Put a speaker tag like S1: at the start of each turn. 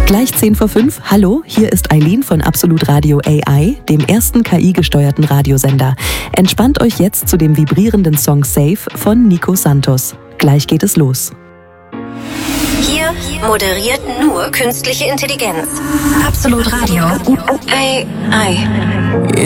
S1: Gleich 10 vor 5. Hallo, hier ist Eileen von Absolut Radio AI, dem ersten KI-gesteuerten Radiosender. Entspannt euch jetzt zu dem vibrierenden Song Safe von Nico Santos. Gleich geht es los.
S2: Hier moderiert nur künstliche Intelligenz. Absolut Radio AI.